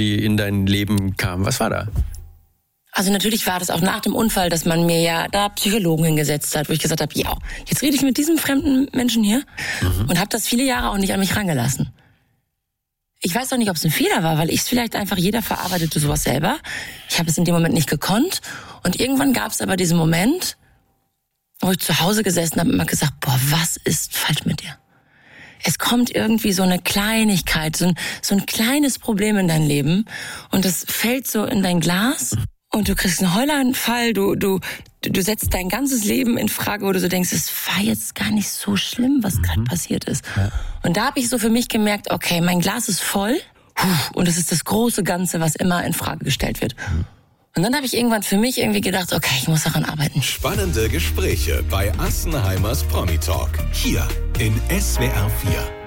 irgendwie in dein Leben kam? Was war da? Also natürlich war das auch nach dem Unfall, dass man mir ja da Psychologen hingesetzt hat, wo ich gesagt habe, ja, jetzt rede ich mit diesem fremden Menschen hier und habe das viele Jahre auch nicht an mich rangelassen. Ich weiß auch nicht, ob es ein Fehler war, weil ich es vielleicht einfach, jeder verarbeitete sowas selber. Ich habe es in dem Moment nicht gekonnt und irgendwann gab es aber diesen Moment, wo ich zu Hause gesessen habe und immer gesagt, boah, was ist falsch mit dir? Es kommt irgendwie so eine Kleinigkeit, so ein kleines Problem in dein Leben und das fällt so in dein Glas. Und du kriegst einen Heulanfall, du setzt dein ganzes Leben in Frage, wo du so denkst, es war jetzt gar nicht so schlimm, was gerade passiert ist. Ja. Und da habe ich so für mich gemerkt, okay, mein Glas ist voll und es ist das große Ganze, was immer in Frage gestellt wird. Und dann habe ich irgendwann für mich irgendwie gedacht, okay, ich muss daran arbeiten. Spannende Gespräche bei Assenheimers Promi Talk. Hier in SWR 4.